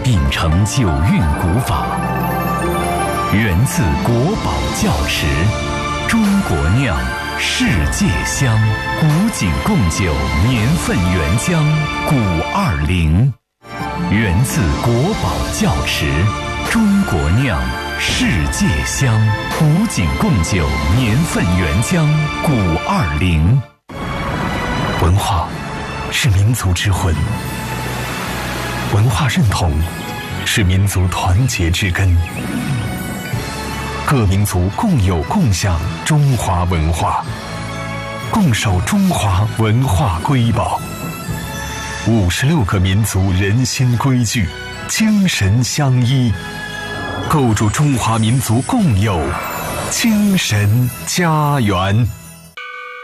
秉承九韵古法，源自国宝窖池，中国酿，世界香，古井贡酒年份原浆520，源自国宝窖池，中国酿，世界香，古井贡酒年份原浆520。 文化是民族之魂，文化认同是民族团结之根。各民族共有共享中华文化，共守中华文化瑰宝。56个民族人心归聚，精神相依，构筑中华民族共有精神家园。